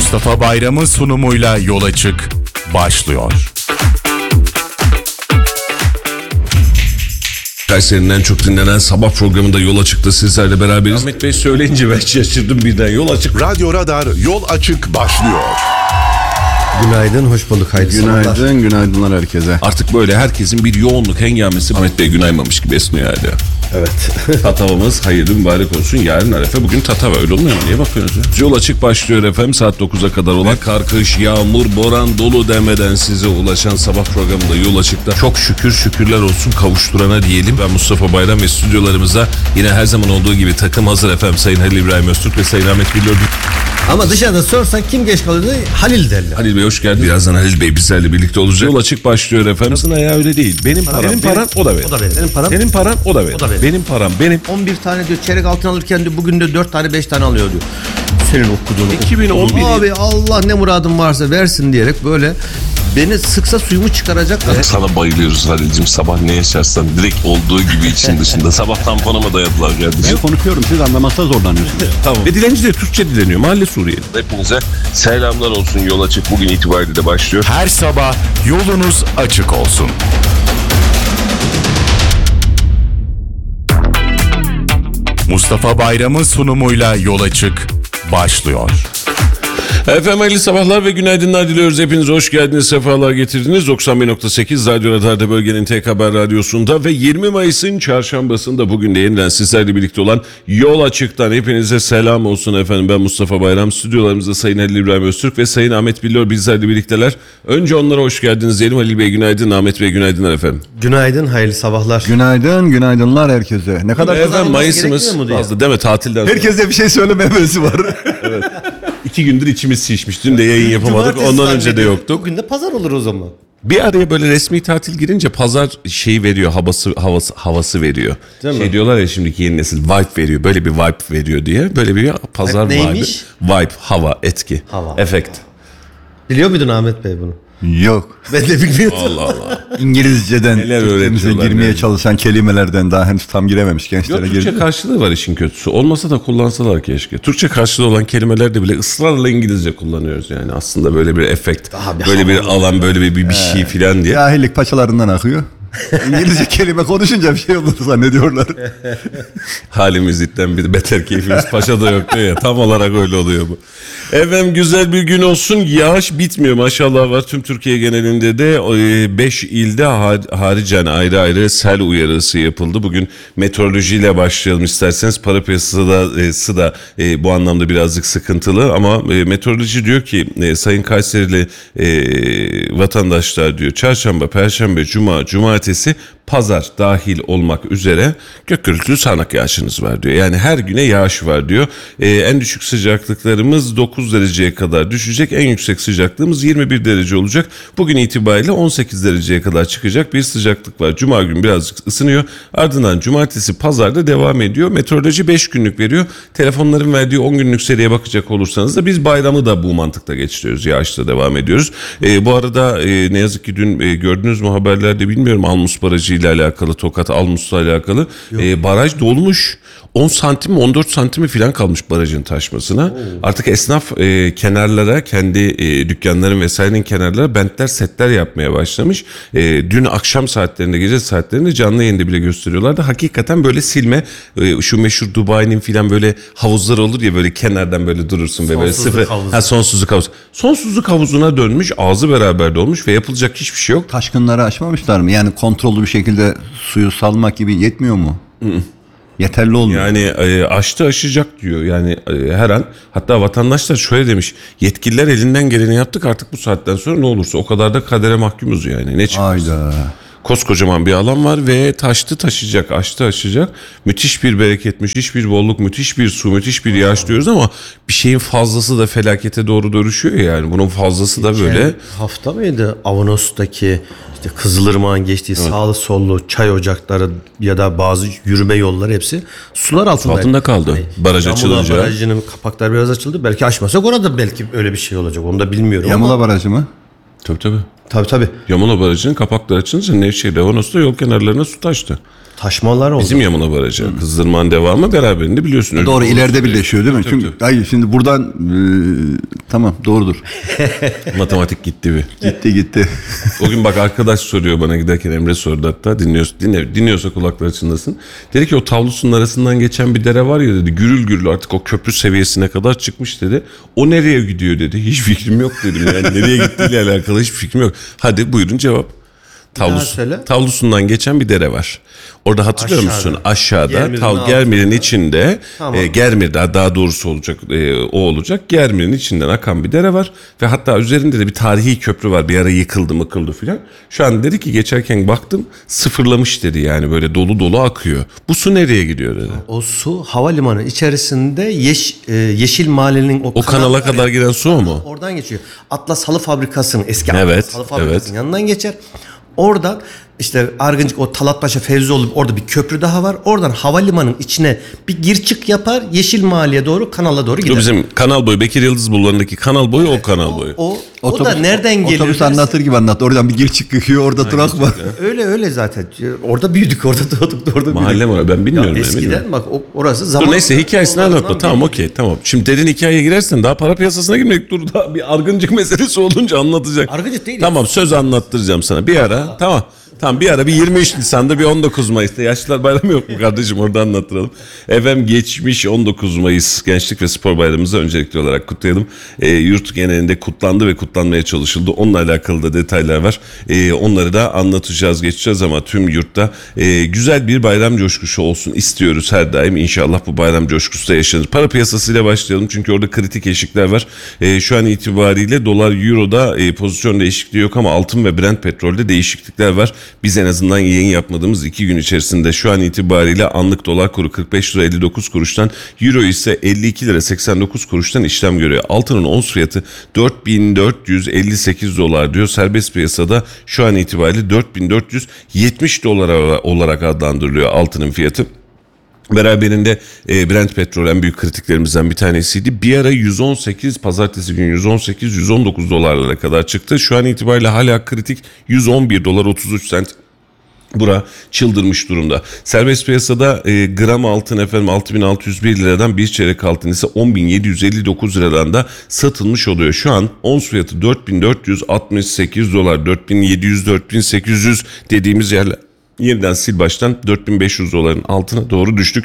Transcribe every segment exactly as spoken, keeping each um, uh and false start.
Mustafa Bayram'ın sunumuyla Yola Çık başlıyor. Kayseri'nin en çok dinlenen sabah programında Yola Çık'ta sizlerle beraberiz. Ahmet Bey söyleyince ben şaşırdım birden. Yola Çık. Radyo Radar Yol Açık başlıyor. Günaydın, hoş bulduk. Hayırlı Günaydın, sabahlar. günaydınlar herkese. Artık böyle herkesin bir yoğunluk hengamesi Ahmet Bey günaymamış gibi esniyor hala. Evet. Tatavamız hayırlı mübarek olsun. Yarın Arefe, bugün Tatava, öyle olmuyor mu? Niye bakıyorsunuz ya? Yola Çık başlıyor efendim saat dokuza kadar olan kar, kış, yağmur, boran, dolu demeden size ulaşan sabah programında Yola Çık'ta çok şükür şükürler olsun kavuşturana diyelim. Ben Mustafa Bayram ve stüdyolarımızda yine her zaman olduğu gibi takım hazır efendim. Sayın Halil İbrahim Öztürk ve Sayın Ahmet Billur. Ama dışarıda sorsan kim geç kalıyordu? Halil derler. Halil Bey hoş geldin. Birazdan Halil Bey bizlerle birlikte olacak. Yola Çık başlıyor efendim. Kadın ayağı öyle değil. Benim param, benim param, o da benim. O da benim. Benim param. Senin paran, o da benim. O da benim. Benim param, benim. on bir tane diyor çeyrek altın alırken diyor bugün de dört tane beş tane alıyor diyor. Senin okuduğunu. iki bin on bir Abi Allah ne muradın varsa versin diyerek böyle beni sıksa suyumu çıkaracaklar. Sana bayılıyoruz Halil'cim. Sabah ne yaşarsan direkt olduğu gibi için dışında. Sabah tamponuma dayadılar kardeşim. Ben konuşuyorum, siz anlamakta zorlanıyorsunuz. Tamam. Ve dilenci de Türkçe dileniyor. Mahalle Suriyeli. Hepinize selamlar olsun. Yol Açık bugün itibariyle de başlıyor. Her sabah yolunuz açık olsun. Mustafa Bayram'ın sunumuyla Yola Çık başlıyor. Efendim hayırlı sabahlar ve günaydınlar diliyoruz. Hepiniz hoş geldiniz, sefalar getirdiniz. doksan bir nokta sekiz Radyo Radar'da bölgenin tek haber radyosunda ve yirmi Mayıs'ın çarşambasında bugün de yeniden sizlerle birlikte olan Yol Açık'tan hepinize selam olsun efendim. Ben Mustafa Bayram, stüdyolarımızda Sayın Halil İbrahim Öztürk ve Sayın Ahmet Billur bizlerle birlikteler. Önce onlara hoş geldiniz diyelim. Halil Bey günaydın, Ahmet Bey günaydınlar efendim. Günaydın, hayırlı sabahlar. Günaydın, günaydınlar herkese. Ne kadar Efendim Mayıs'ımız gerekmiyor mu diye? fazla değil mi, tatilden sonra. herkese bir şey söyleme hevesi var. Evet. İki gündür içimiz şişmiş. Dün de yayın yapamadık. Cumartesi Ondan önce de zannediyorum. yoktuk. Bugün de pazar olur o zaman. Bir araya böyle resmi tatil girince pazar şeyi veriyor, havası havası havası veriyor. Değil şey mi? diyorlar ya şimdiki yeni nesil vibe veriyor. Böyle bir vibe veriyor diye. Böyle bir pazar Vibe vibe. neymiş? Vibe, hava, etki, Hava. efekt. Biliyor muydun Ahmet Bey bunu? Yok. Ben de bilmiyordum. Allah Allah. İngilizceden Neler Türkçemize öğretiyorlar girmeye yani. çalışan kelimelerden daha henüz tam girememiş Yok, gençlere Türkçe girdi. karşılığı var işin kötüsü. Olmasa da kullansalar keşke. Türkçe karşılığı olan kelimelerde bile ısrarla İngilizce kullanıyoruz yani. Aslında böyle bir efekt, Daha bir böyle bir havalı. alan, böyle bir, bir, bir şey filan diye. Cahillik paçalarından akıyor. İngilizce kelime konuşunca bir şey olur zannediyorlar. Halimizden bir beter keyfimiz paşada yok diyor ya. Tam olarak öyle oluyor bu. Efendim güzel bir gün olsun. Yağış bitmiyor maşallah var. Tüm Türkiye genelinde de beş ilde haricen ayrı ayrı sel uyarısı yapıldı. Bugün meteorolojiyle başlayalım isterseniz. Para piyasası da, da e, bu anlamda birazcık sıkıntılı ama e, meteoroloji diyor ki e, Sayın Kayserili e, vatandaşlar diyor çarşamba, perşembe, cuma, cumartesi, pazar dahil olmak üzere gök gürültülü sağanak yağışınız var diyor. Yani her güne yağış var diyor. Ee, en düşük sıcaklıklarımız dokuz dereceye kadar düşecek. En yüksek sıcaklığımız yirmi bir derece olacak. Bugün itibariyle on sekiz dereceye kadar çıkacak bir sıcaklık var. Cuma günü birazcık ısınıyor. Ardından cumartesi, pazarda devam ediyor. Meteoroloji beş günlük veriyor. Telefonların verdiği on günlük seriye bakacak olursanız da biz bayramı da bu mantıkla geçiriyoruz. Yağışla devam ediyoruz. Ee, bu arada e, ne yazık ki dün e, gördünüz mü haberlerde, bilmiyorum, Almus Barajı ile alakalı, Tokat Almus'la alakalı e, baraj dolmuş. on santim on dört santimi falan kalmış barajın taşmasına. Oo. Artık esnaf e, kenarlara, kendi e, dükkanların vesairenin kenarlara bentler, setler yapmaya başlamış. E, dün akşam saatlerinde, gece saatlerinde canlı yayında bile gösteriyorlardı. Hakikaten böyle silme, e, şu meşhur Dubai'nin falan böyle havuzları olur ya, böyle kenardan böyle durursun ve böyle sıfır. Ha, sonsuzluk havuz. Sonsuzluk havuzuna dönmüş, ağzı beraber dolmuş ve yapılacak hiçbir şey yok. Taşkınları aşmamışlar mı? Yani kontrollü bir şekilde suyu salmak gibi yetmiyor mu? Hı. Yeterli olmuyor. Yani e, aştı aşacak diyor yani e, her an. Hatta vatandaşlar şöyle demiş: yetkililer elinden geleni yaptık, artık bu saatten sonra ne olursa o kadar da kadere mahkumuz yani. Ne çıkmış? Hayda. Koskocaman bir alan var ve taştı taşıyacak, aştı aşacak. Müthiş bir bereket, müthiş bir bolluk, müthiş bir su, müthiş bir yağış diyoruz ama bir şeyin fazlası da felakete doğru dönüşüyor yani. Bunun fazlası da böyle. Geçen hafta mıydı Avanos'taki işte Kızılırmak'ın geçtiği evet. sağlı sollu çay ocakları ya da bazı yürüme yolları hepsi sular altında. Altında kaldı. Yani, baraj açılınca. Barajının kapakları biraz açıldı. Belki açmasak orada belki öyle bir şey olacak. Onu da bilmiyorum. Yamula ama. Barajı mı? Tabii tabii. Tabii tabii. Yamula Barajı'nın kapakları açılınca Nevşehir, Avanos'ta yol kenarlarına su taştı. Taşmalar oldu. Bizim Yamuna Barajı. Hmm. Kızdırmağın devamı beraberinde biliyorsun. Doğru, Öyle ileride birleşiyor değil mi? Çünkü hayır, şimdi buradan e, tamam doğrudur. Matematik gitti bir. Gitti gitti. O gün bak arkadaş soruyor bana giderken, Emre sordu hatta, dinliyorsa, dinle, dinliyorsa kulakları çınlasın. Dedi ki o tavlusunun arasından geçen bir dere var ya dedi, gürül gürül artık o köprü seviyesine kadar çıkmış dedi. O nereye gidiyor dedi. Hiç fikrim yok dedim, yani nereye gittiğiyle alakalı hiçbir fikrim yok. Hadi buyurun cevap. Tavlus, tavlusundan geçen bir dere var. Orada hatırlıyor Aşağıda. musun? Aşağıda Germir'in Tav altında. Germir'in içinde Tamam. e, Germir'de daha doğrusu olacak e, o olacak. Germir'in içinden akan bir dere var ve hatta üzerinde de bir tarihi köprü var. Bir ara yıkıldı mıkıldı filan. Şu an dedi ki geçerken baktım sıfırlamış dedi, yani böyle dolu dolu akıyor. Bu su nereye gidiyor dedi. O su havalimanı içerisinde yeş, e, Yeşil Mahallenin o, O kanala kadar giden su o mu? Oradan geçiyor. Atlas Halı Fabrikası'nın eski Evet, Atlas Halı Fabrikası'nın evet. yanından geçer. Oradan işte Argıncık, o Talatpaşa Fevzioğlu, orada bir köprü daha var. Oradan havalimanının içine bir gir çık yapar. Yeşil Mahalle'ye doğru, kanala doğru gider. Bu bizim kanal boyu, Bekir Yıldız Bulvarı'ndaki kanal boyu o kanal boyu. O, o da nereden geliyor? Otobüs dersin? anlatır gibi anlat. Oradan bir gir çık çıkıyor, orada durak var. Öyle öyle zaten. Orada büyüdük, orada doğduk, orada Mahalle büyüdük. mi? Ben bilmiyorum. Ya ben eskiden bilmiyorum. bak o, orası zaman. Dur neyse hikayesini anlatma. Onlardan Tamam biri. okey tamam. Şimdi derin hikayeye girersen daha para piyasasına girmek, dur daha bir Argıncık meselesi olunca anlatacak. Argıncık değil. Tamam söz anlattıracağım sana bir ara. Tamam. Tamam bir ara bir yirmi üç Nisan'da bir on dokuz Mayıs'ta Yaşlılar Bayramı yok mu kardeşim, orada anlattıralım. Efendim geçmiş on dokuz Mayıs Gençlik ve Spor Bayramımızı öncelikli olarak kutlayalım. E, yurt genelinde kutlandı ve kutlanmaya çalışıldı. Onunla alakalı da detaylar var. E, onları da anlatacağız, geçeceğiz ama tüm yurtta e, güzel bir bayram coşkusu olsun istiyoruz her daim. İnşallah bu bayram coşkusu da yaşanır. Para piyasasıyla başlayalım çünkü orada kritik eşikler var. E, şu an itibariyle dolar euroda e, pozisyon değişikliği yok ama altın ve Brent petrolde değişiklikler var. Biz en azından yayın yapmadığımız iki gün içerisinde şu an itibariyle anlık dolar kuru kırk beş lira elli dokuz kuruştan, euro ise elli iki lira seksen dokuz kuruştan işlem görüyor. Altının ons fiyatı dört bin dört yüz elli sekiz dolar diyor. Serbest piyasada şu an itibariyle dört bin dört yüz yetmiş dolar olarak adlandırılıyor altının fiyatı. Beraberinde e, Brent petrol en büyük kritiklerimizden bir tanesiydi. Bir ara yüz on sekiz, pazartesi günü yüz on sekiz yüz on dokuz dolarlara kadar çıktı. Şu an itibariyle hala kritik yüz on bir dolar otuz üç sent. Bura çıldırmış durumda. Serbest piyasada e, gram altın efendim altı bin altı yüz bir liradan, bir çeyrek altın ise on bin yedi yüz elli dokuz liradan da satılmış oluyor. Şu an ons fiyatı dört bin dört yüz altmış sekiz dolar, dört bin yedi yüz dört bin sekiz yüz dediğimiz yerler. Yeniden sil baştan dört bin beş yüz doların altına doğru düştük.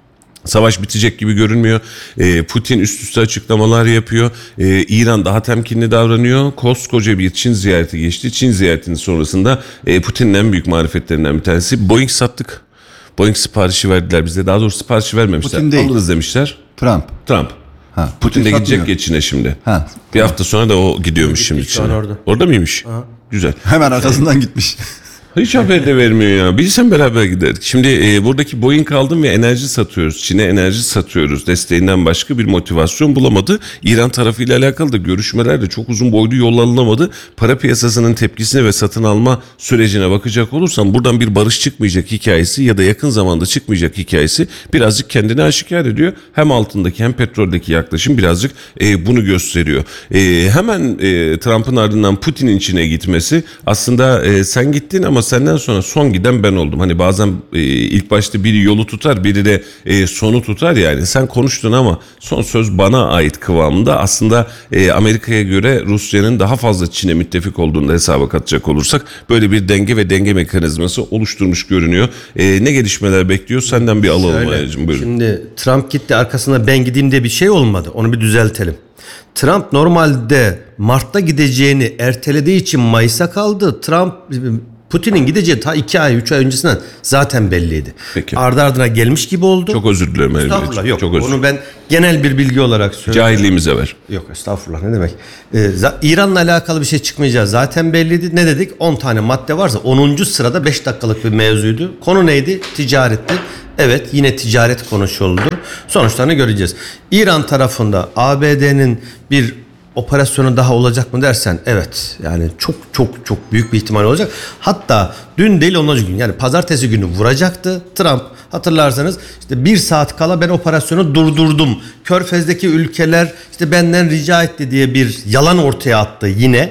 Savaş bitecek gibi görünmüyor. Ee, Putin üst üste açıklamalar yapıyor. Ee, İran daha temkinli davranıyor. Koskoca bir Çin ziyareti geçti. Çin ziyaretinin sonrasında e, Putin'in en büyük marifetlerinden bir tanesi Boeing sattık. Boeing siparişi verdiler bize. Daha doğrusu siparişi vermemişler. Putin değil. Alırız demişler. Trump. Trump. Ha, Putin, Putin de gidecek satmıyor. geçine şimdi. Ha, bir hafta sonra da o gidiyormuş şimdi şu an Çin'e. orada. Orada mıymış? Aha. Güzel. Hemen arkasından gitmiş. Hiç haber de vermiyor ya. Bilsem beraber giderdik. Şimdi e, buradaki Boeing aldım ve enerji satıyoruz. Çin'e enerji satıyoruz. Desteğinden başka bir motivasyon bulamadı. İran tarafıyla alakalı da görüşmeler de çok uzun boylu yol alınamadı. Para piyasasının tepkisine ve satın alma sürecine bakacak olursam buradan bir barış çıkmayacak hikayesi ya da yakın zamanda çıkmayacak hikayesi birazcık kendini aşikar ediyor. Hem altındaki hem petroldeki yaklaşım birazcık e, bunu gösteriyor. E, hemen e, Trump'ın ardından Putin'in Çin'e gitmesi aslında e, sen gittin ama senden sonra son giden ben oldum. Hani bazen e, ilk başta biri yolu tutar, biri de e, sonu tutar yani. Sen konuştun ama son söz bana ait kıvamında. Aslında e, Amerika'ya göre Rusya'nın daha fazla Çin'e müttefik olduğunu da hesaba katacak olursak böyle bir denge ve denge mekanizması oluşturmuş görünüyor. E, ne gelişmeler bekliyor? Senden bir alalım Ayacığım. Buyurun. Şimdi Trump gitti, arkasında ben gideyim diye bir şey olmadı. Onu bir düzeltelim. Trump normalde Mart'ta gideceğini ertelediği için Mayıs'a kaldı. Trump Putin'in gideceği ta iki ay, üç ay öncesinden zaten belliydi. Peki. Ardı ardına gelmiş gibi oldu. Çok özür dilerim. Estağfurullah, yok. Çok özür. Onu ben genel bir bilgi olarak söylüyorum. Cahilliğimize ver. Yok estağfurullah, ne demek. Ee, İran'la alakalı bir şey çıkmayacağı zaten belliydi. Ne dedik? on tane madde varsa onuncu sırada beş dakikalık bir mevzuydu. Konu neydi? Ticaretti. Evet, yine ticaret konuşuldu. Sonuçlarını göreceğiz. İran tarafında A B D'nin bir operasyonu daha olacak mı dersen, evet, yani çok çok çok büyük bir ihtimal olacak. Hatta dün değil ondan gün, yani pazartesi günü vuracaktı Trump. Hatırlarsanız işte bir saat kala ben operasyonu durdurdum. Körfez'deki ülkeler işte benden rica etti diye bir yalan ortaya attı yine.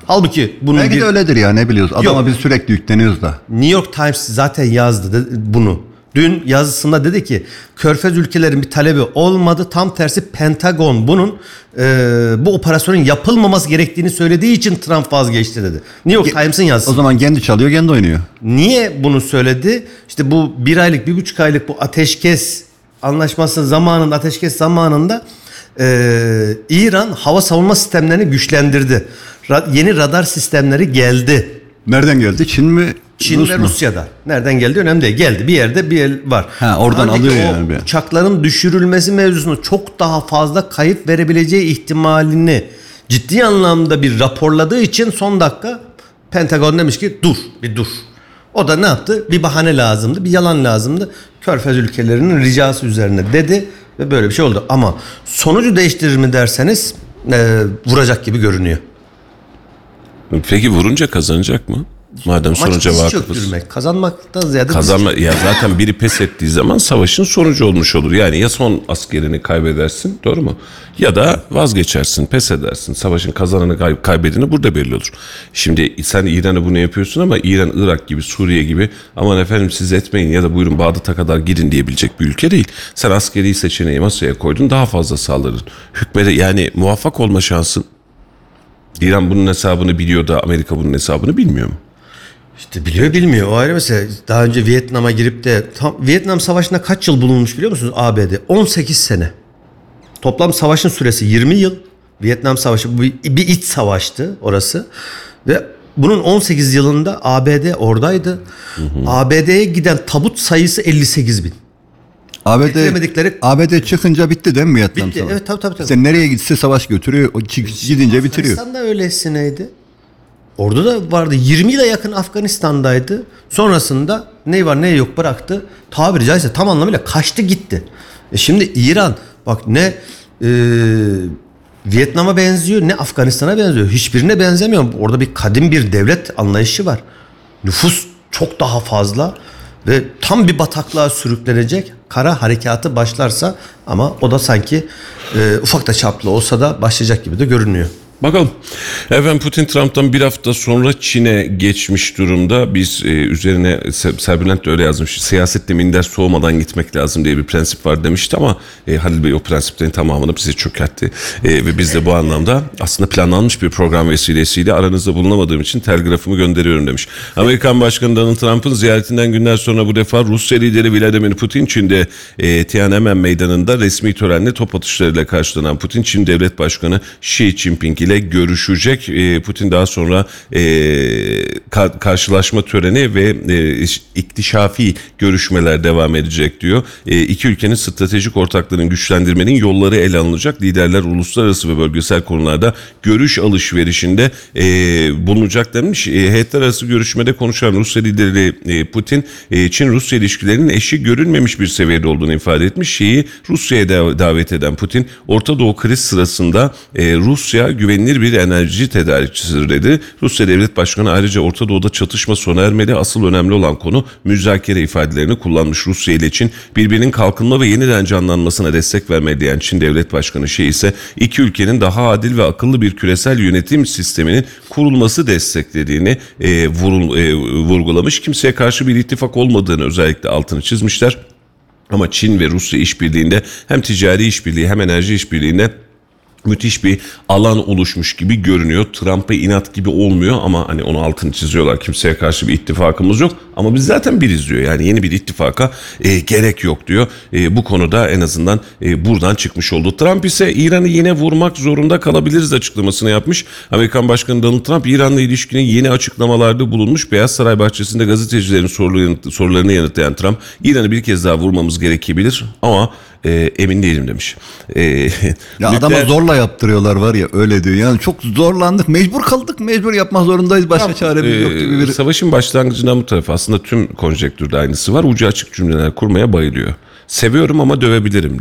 Halbuki bunun Belki bir... de öyledir ya, ne biliyoruz. Adama Yok. biz sürekli yükleniyoruz da. New York Times zaten yazdı de- bunu. Dün yazısında dedi ki Körfez ülkelerin bir talebi olmadı. Tam tersi Pentagon bunun e, bu operasyonun yapılmaması gerektiğini söylediği için Trump vazgeçti dedi. New York Times'ın yazısı. O zaman kendi çalıyor, kendi oynuyor. Niye bunu söyledi? İşte bu bir aylık, bir buçuk aylık bu ateşkes anlaşması zamanında, ateşkes zamanında e, İran hava savunma sistemlerini güçlendirdi. Ra- yeni radar sistemleri geldi. Nereden geldi? Çin mi? Çin Rus ve mu? Rusya'da. Nereden geldi önemli değil. Geldi. Bir yerde bir el var. Ha, oradan Halbuki alıyor o yani bir. uçakların düşürülmesi mevzusunu çok daha fazla kayıp verebileceği ihtimalini ciddi anlamda bir raporladığı için son dakika Pentagon demiş ki dur bir dur. O da ne yaptı? Bir bahane lazımdı. Bir yalan lazımdı. Körfez ülkelerinin ricası üzerine dedi ve böyle bir şey oldu. Ama sonucu değiştirir mi derseniz e, vuracak gibi görünüyor. Peki vurunca kazanacak mı? Madem Maç sonuca dizi vakıfız. çöktürmek. Kazanmaktan ziyade Kazanma ya zaten biri pes ettiği zaman savaşın sonucu olmuş olur. Yani ya son askerini kaybedersin, doğru mu? Ya da vazgeçersin, pes edersin. Savaşın kazananı kay- kaybedeni burada belli olur. Şimdi sen İran'a bunu yapıyorsun ama İran, Irak gibi, Suriye gibi aman efendim siz etmeyin ya da buyurun Bağdat'a kadar gidin diyebilecek bir ülke değil. Sen askeri seçeneği masaya koydun, daha fazla saldırın. Hükmede yani muvaffak olma şansın. İran bunun hesabını biliyor da Amerika bunun hesabını bilmiyor mu? İşte biliyor bilmiyor o ayrı mesele. Daha önce Vietnam'a girip de tam Vietnam Savaşı'nda kaç yıl bulunmuş biliyor musunuz A B D? on sekiz sene. Toplam savaşın süresi yirmi yıl. Vietnam Savaşı bu bir, bir iç savaştı orası. Ve bunun on sekiz yılında A B D oradaydı. Hı hı. A B D'ye giden tabut sayısı elli sekiz bin. A B D, Bitiremedikleri- A B D çıkınca bitti değil mi Vietnam Bitti. Savaşı? Evet tabii tabii. tabii. İşte nereye gitse savaş götürüyor. O çık- gidince bitiriyor. Afganistan'da öylesineydi. Orada da vardı. yirmi yıla yakın Afganistan'daydı. Sonrasında ne var ne yok bıraktı. Tabiri caizse tam anlamıyla kaçtı gitti. E şimdi İran bak ne e, Vietnam'a benziyor ne Afganistan'a benziyor. Hiçbirine benzemiyor. Orada bir kadim bir devlet anlayışı var. Nüfus çok daha fazla ve tam bir bataklığa sürüklenecek. Kara harekatı başlarsa ama o da sanki e, ufak da çaplı olsa da başlayacak gibi de görünüyor. Bakalım. Efendim Putin Trump'tan bir hafta sonra Çin'e geçmiş durumda. Biz e, üzerine Se- Serbülent de öyle yazmış. Siyasette minder soğumadan gitmek lazım diye bir prensip var demişti ama e, Halil Bey o prensiplerin tamamını bize çökertti. E, ve biz de bu anlamda aslında planlanmış bir program vesilesiyle aranızda bulunamadığım için telgrafımı gönderiyorum demiş. Amerikan Başkanı Donald Trump'ın ziyaretinden günler sonra bu defa Rusya lideri Vladimir Putin Çin'de e, Tiananmen Meydanı'nda resmi törenle top atışlarıyla karşılanan Putin, Çin Devlet Başkanı Xi Jinping ile görüşecek. E, Putin daha sonra e, ka- karşılaşma töreni ve e, iktişafi görüşmeler devam edecek diyor. E, iki ülkenin stratejik ortaklığını güçlendirmenin yolları ele alınacak. Liderler uluslararası ve bölgesel konularda görüş alışverişinde e, bulunacak demiş. E, heyetler arası görüşmede konuşan Rusya lideri e, Putin, e, Çin-Rusya ilişkilerinin eşi görülmemiş bir seviyede olduğunu ifade etmiş. Şeyi Rusya'ya da- davet eden Putin, Orta Doğu kriz sırasında e, Rusya güvenilir bir enerji tedarikçisidir dedi. Rusya Devlet Başkanı ayrıca Orta Doğu'da çatışma sona ermeli. Asıl önemli olan konu müzakere ifadelerini kullanmış. Rusya ile Çin birbirinin kalkınma ve yeniden canlanmasına destek vermeli diyen Çin Devlet Başkanı Xi ise iki ülkenin daha adil ve akıllı bir küresel yönetim sisteminin kurulması desteklediğini e, vurul, e, vurgulamış. Kimseye karşı bir ittifak olmadığını özellikle altını çizmişler. Ama Çin ve Rusya işbirliğinde hem ticari işbirliği hem enerji işbirliğinde müthiş bir alan oluşmuş gibi görünüyor. Trump'a inat gibi olmuyor ama hani onu altını çiziyorlar. Kimseye karşı bir ittifakımız yok ama biz zaten biriz diyor. Yani yeni bir ittifaka e, gerek yok diyor. E, bu konuda en azından e, buradan çıkmış oldu. Trump ise İran'ı yine vurmak zorunda kalabiliriz açıklamasını yapmış. Amerikan Başkanı Donald Trump İran'la ilişkinin yeni açıklamalarda bulunmuş. Beyaz Saray bahçesinde gazetecilerin sorularını, sorularını yanıtlayan Trump, İran'ı bir kez daha vurmamız gerekebilir ama e, emin değilim demiş. E, Ya adama zorla yaptırıyorlar var ya, öyle diyor. Yani çok zorlandık, mecbur kaldık, mecbur yapmak zorundayız. Başka çaremiz yok gibi bir... Ee, savaşın başlangıcından bu tarafa aslında tüm konjektürde aynısı var. Ucu açık cümleler kurmaya bayılıyor. Seviyorum ama dövebilirim